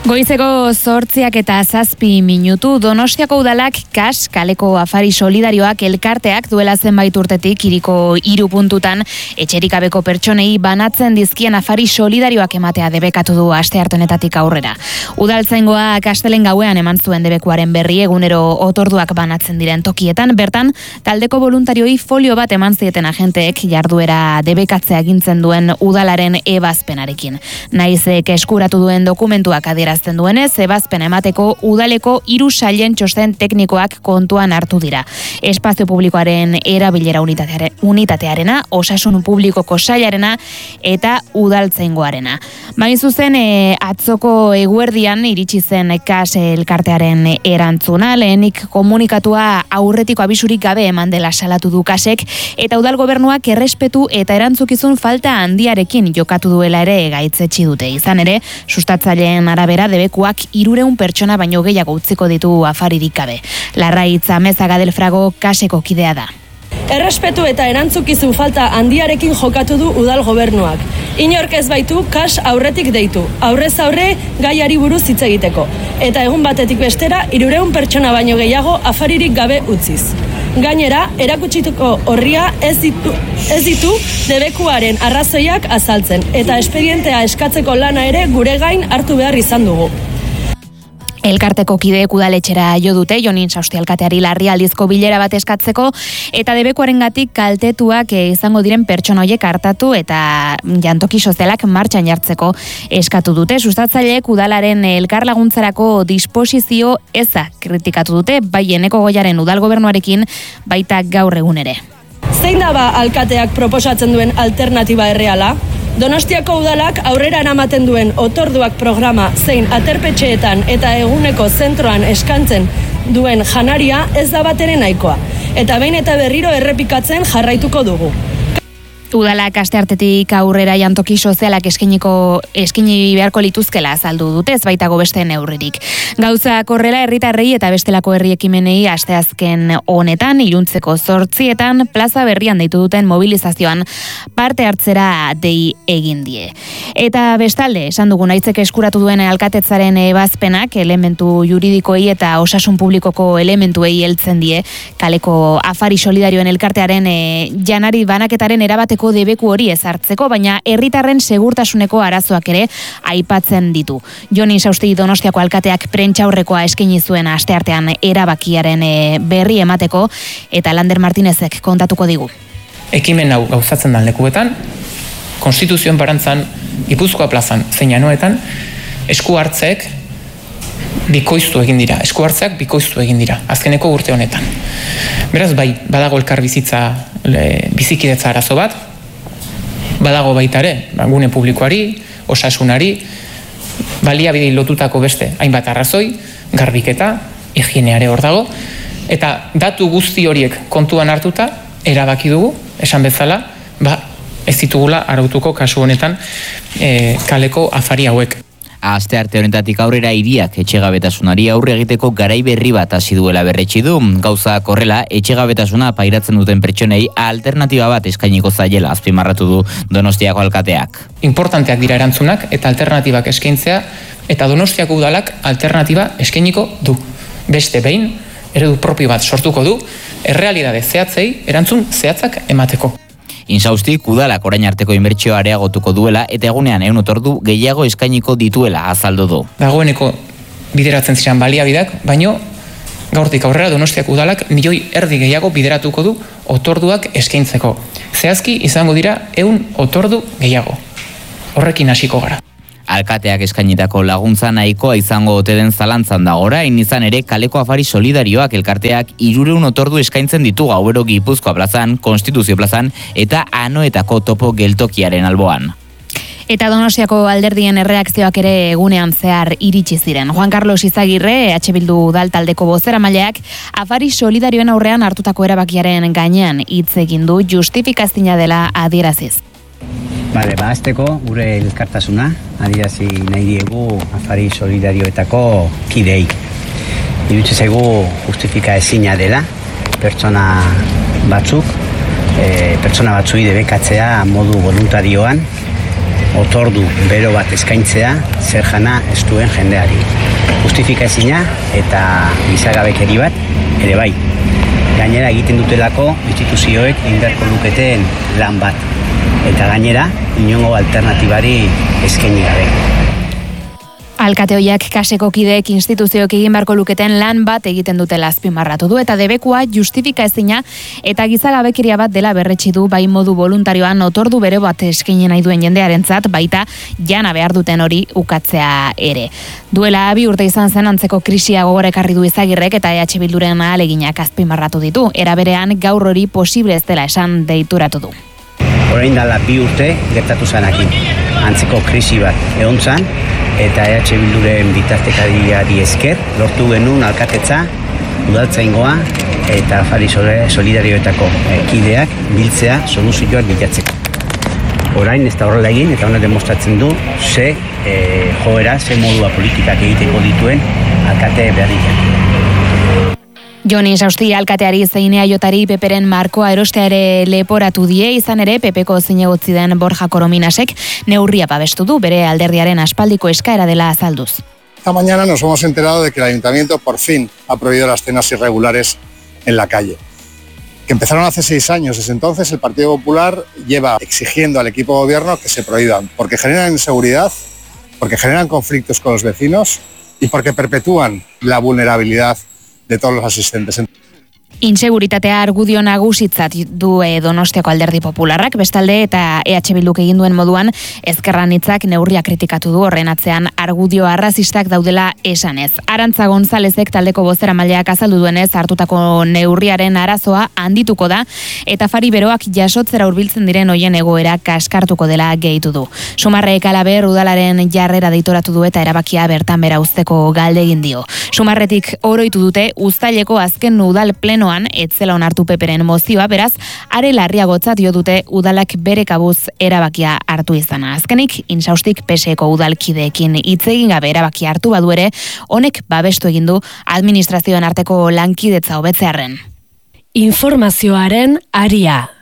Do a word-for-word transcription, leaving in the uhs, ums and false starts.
Goizeko zortziak eta zazpi minutu Donostiako udalak Kas kaleko afari solidarioak elkarteak duela zenbait urtetik hiriko hiru puntutan etxerik gabeko pertsonei banatzen dizkien afari solidarioak ematea debekatu du astearte honetatik aurrera. Udaltzaingoa Kastelen gauean eman zuen debekuaren berri egunero otorduak banatzen diren tokietan, bertan taldeko voluntarioi folio bat eman zieten agenteek jarduera debekatzea agintzen duen udalaren ebazpenarekin. Naizek eskuratu duen dokumentuak adiera azten duenez, ebazpen emateko udaleko hiru sailen txosten teknikoak kontuan hartu dira. Espazio publikoaren erabilera unitateare, unitatearena, osasun publikoko sailarena eta udaltzaingoarena. Baina zuzen, e, atzoko eguerdian iritsi zen Kas elkartearen erantzuna, lehenik komunikatua aurretiko abisurik gabe eman dela salatu du Kasek, eta udal gobernuak errespetu eta erantzukizun falta handiarekin jokatu duela ere gaitzetsi dute. Izan ere, sustatzaileen arabera debekuak hirurehun pertsona baino gehiago utziko ditu afaririk gabe. Larraitz Amezaga del Frago Kaseko kidea da. Errespetu eta erantzukizun falta handiarekin jokatu du udal gobernuak. Inork ez baitu Kas aurretik deitu, aurrez aurre gaiari buruz hitz egiteko. Eta egun batetik bestera hirurehun pertsona baino gehiago afaririk gabe utziz. Gainera, erakutsituko horria ez ditu, ez ditu debekuaren arrazoiak azaltzen, eta espedientea eskatzeko lana ere gure gain hartu behar izan dugu. Elkarteko kideek udaletxera jo dute, Jonin Sausti alkateari larrialdizko bilera bat eskatzeko, eta debekuarengatik kaltetuak izango diren pertsona horiek hartatu eta jantoki sozialak martxan jartzeko eskatu dute. Sustatzaileek udalaren elkarlaguntzarako disposizio eza kritikatu dute, bai Eneko Goiaren udal gobernuarekin, baita gaur egun ere. Zein da ba alkateak proposatzen duen alternatiba erreala? Donostiako udalak aurrera eramaten duen otorduak programa zein aterpetxeetan eta eguneko zentroan eskantzen duen janaria ez da batere nahikoa. Eta behin eta berriro errepikatzen jarraituko dugu. Udalak asteartetik aurrera jantoki sozialak eskainiko eskaini beharko lituzkela azaldu dute, ez baitago beste neurririk. Gauzak horrela herritarrei eta bestelako herri ekimenei asteazken honetan iluntzeko zortzietan plaza berrian deitu duten mobilizazioan parte hartzera dei egin die. Eta bestalde, esan dugu Naizek eskuratu duen alkatetzaren ebazpenak elementu juridikoei eta osasun publikoko elementuei heltzen die kaleko afari solidarioen elkartearen e, janari banaketaren erabateko debeku hori ezartzeko, baina herritarren segurtasuneko arazoak ere aipatzen ditu. Jonin Sausti Donostiako alkateak prentsaurrekoa eskaini zuen asteartean erabakiaren berri emateko, eta Lander Martinezek kontatuko digu. Ekimen hau gauzatzen dan lekuetan, konstituzioen barantzan, Gipuzkoa plazan, zein Anoetan, esku hartzeek bikoiztu egin dira, esku hartzeak bikoiztu egin dira, azkeneko urte honetan. Beraz, bai, badago elkar bizitza, le, bizikidetza arazo bat, badago baita ere, gune publikoari, osasunari, baliabidei lotutako beste hainbat arrazoi, garbiketa, higieneare hor dago, eta datu guzti horiek kontuan hartuta, erabaki dugu, esan bezala, ba, ez ditugula arautuko kasu honetan e, kaleko afari hauek. Astearte honetatik aurrera hiriak etxegabetasunari aurre egiteko garai berri bat hasi duela berretsi du. Gauzak horrela, etxegabetasuna pairatzen duten pertsonei alternatiba bat eskainiko zaiela azpimarratu du Donostiako alkateak. Importanteak dira erantzunak eta alternatibak eskaintzea, eta Donostiako udalak alternatiba eskainiko du. Beste behin, eredu propio bat sortuko du, errealitate zehatzei erantzun zehatzak emateko. Insaustik udalak orain arteko inbertsioa areagotuko duela eta egunean ehun otordu gehiago eskainiko dituela azaldu du. Dagoeneko bideratzen ziren baliabideak, baino gaurtik aurrera Donostiak udalak milioi erdi gehiago bideratuko du otorduak eskaintzeko. Zehazki izango dira ehun otordu gehiago. Horrekin hasiko gara. Alkateak eskainitako laguntza nahikoa izango ote den zalantzan da orain, izan ere kaleko afari solidarioak elkarteak hirurehun otordu eskaintzen ditu Gauero Gipuzkoa plazan, Konstituzio plazan eta Anoetako topo geltokiaren alboan. Eta Donostiako alderdien erreakzioak ere egunean zehar iritsi ziren. Juan Carlos Izagirre, H Bildu udaltaldeko bozeramaileak, afari solidarioen aurrean hartutako erabakiaren gainean hitz egin du justifikazioa dela adieraziz. Bale, ba, azteko gure elkartasuna adierazi nahi diegu afari solidarioetako kidei. Irutze zaigu justifika ezina dela pertsona batzuk, e, pertsona batzui debekatzea modu voluntarioan otordu bero bat eskaintzea zer jana ez duen jendeari. Justifikazina eta gizagabekeri bat ere bai. Gainera egiten dutelako instituzioek indarko luketen lan bat. Eta gainera, inongo alternatibari eskaini gabe. Alkate hoiak kaseko kideek instituzioek egin beharko luketen lan bat egiten dutela azpimarratu du eta debekua justifika ezina eta gizagabekeria bat dela berretsi du bai modu voluntarioan otordu bere bat eskaini nahi duen jendearentzat baita jana behar duten hori ukatzea ere. Duela bi urte izan zen antzeko krisia gogora ekarri du Izagirrek eta E H Bilduren ahaleginak azpimarratu ditu. Era berean gaur hori posible ez dela esan deituratu du. Orain dela bi urte gertatu zanakin. Antzeko krisi bat egon zan, eta E H Bilduren bitartekariari esker lortu genuen alkatetza, udaltzaingoa eta afari solidarioetako kideak biltzea soluzioak bilatzeko. Orain ez da horrela egin eta honek demostratzen du ze e, joera, ze modua politikak egiteko dituen alkate berriak. Joni Sausti alkateari zein eajotari Peperen markoa erostea ere leporatu die, izan ere Pepeko zinegotzi den Borja Korominasek neurria babestu du bere alderdiaren aspaldiko eskaera dela azalduz. Esta mañana nos hemos enterado de que el Ayuntamiento por fin ha prohibido las cenas irregulares en la calle. Que empezaron hace seis años. Desde entonces el Partido Popular lleva exigiendo al equipo de gobierno que se prohíban, porque generan inseguridad, porque generan conflictos con los vecinos y porque perpetúan la vulnerabilidad de todos los asistentes. Inseguritatea argudio nagusitzat du Donostiako Alderdi Popularrak, bestalde eta E H Bilduk egin duen moduan ezkerranitzak neurria kritikatu du horren atzean argudio arrazistak daudela esanez. Arantza Gonzalezek taldeko bozeramaileak azaldu duenez hartutako neurriaren arazoa handituko da eta afari beroak jasotzera hurbiltzen diren hoien egoera kaskartuko dela gehitu du. Sumarrek alaber udalaren jarrera deitoratu du eta erabakia bertan bera uzteko galde egin dio. Sumarretik oroitu dute uztaileko azken udal plenoan etzela onartu Peperen mozioa, beraz, are larriagotzat dio dute udalak bere kabuz erabakia hartu izana. Azkenik, Insaustik P S Eko udalkideekin hitz egin gabe erabakia hartu badu ere, honek babestu egin du administrazioen arteko lankidetza hobetzearren. Informazioaren aria.